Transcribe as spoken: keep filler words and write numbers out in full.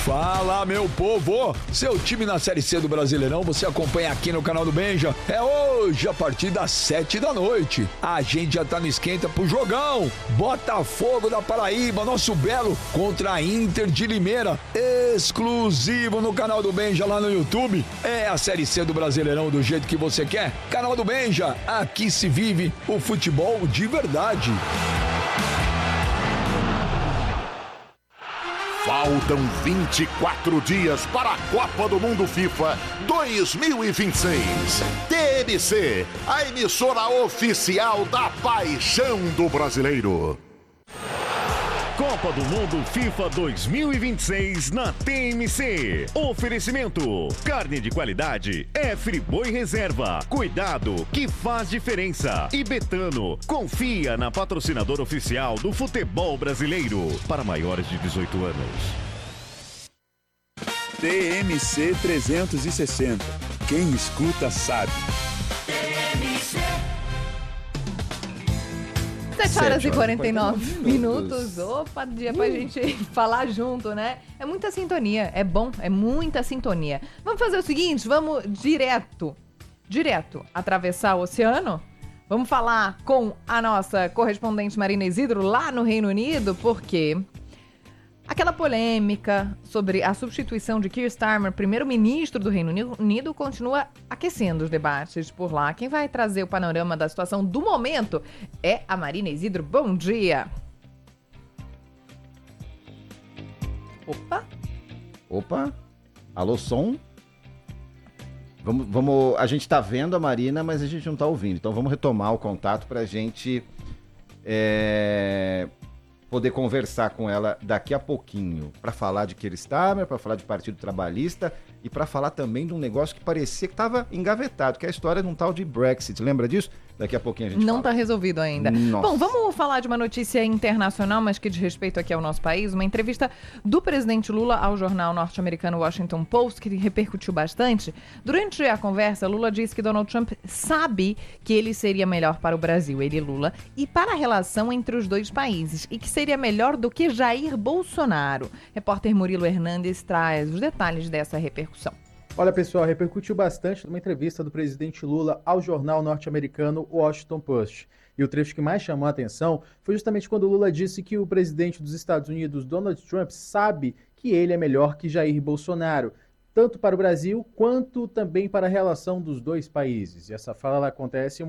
Fala, meu povo! Seu time na Série C do Brasileirão você acompanha aqui no canal do Benja. É hoje, a partir das sete da noite. A gente já tá no esquenta pro jogão. Botafogo da Paraíba, nosso belo, contra a Inter de Limeira. Exclusivo no canal do Benja lá no YouTube. É a Série C do Brasileirão do jeito que você quer. Canal do Benja, aqui se vive o futebol de verdade. Faltam vinte e quatro dias para a Copa do Mundo FIFA dois mil e vinte e seis. T M C, a emissora oficial da paixão do brasileiro. Copa do Mundo FIFA dois mil e vinte e seis na T M C. Oferecimento: carne de qualidade é Friboi Reserva. Cuidado que faz diferença. E Betano, confia na patrocinadora oficial do futebol brasileiro para maiores de dezoito anos. T M C trezentos e sessenta. Quem escuta sabe. sete horas e quarenta e nove minutos. Opa, dia pra gente falar junto, né? É muita sintonia, é bom, é muita sintonia. Vamos fazer o seguinte, vamos direto, direto atravessar o oceano? Vamos falar com a nossa correspondente Marina Isidro lá no Reino Unido, porque aquela polêmica sobre a substituição de Keir Starmer, primeiro-ministro do Reino Unido, continua aquecendo os debates por lá. Quem vai trazer o panorama da situação do momento é a Marina Isidro. Bom dia! Opa! Opa! Alô, som? Vamos, vamos, a gente tá vendo a Marina, mas a gente não tá ouvindo. Então vamos retomar o contato pra gente é, poder conversar com ela daqui a pouquinho. Pra falar de Keir Starmer, pra falar de Partido Trabalhista e pra falar também de um negócio que parecia que tava engavetado, que é a história de um tal de Brexit. Lembra disso? Daqui a pouquinho a gente Não fala. tá resolvido ainda. Nossa. Bom, vamos falar de uma notícia internacional, mas que diz respeito aqui ao nosso país. Uma entrevista do presidente Lula ao jornal norte-americano Washington Post, que repercutiu bastante. Durante a conversa, Lula disse que Donald Trump sabe que ele seria melhor para o Brasil, ele Lula, e para a relação entre os dois países, e que seria melhor do que Jair Bolsonaro. Repórter Murilo Hernandes traz os detalhes dessa repercussão. Olha, pessoal, repercutiu bastante numa entrevista do presidente Lula ao jornal norte-americano Washington Post. E o trecho que mais chamou a atenção foi justamente quando Lula disse que o presidente dos Estados Unidos, Donald Trump, sabe que ele é melhor que Jair Bolsonaro, tanto para o Brasil quanto também para a relação dos dois países. E essa fala ela acontece em uma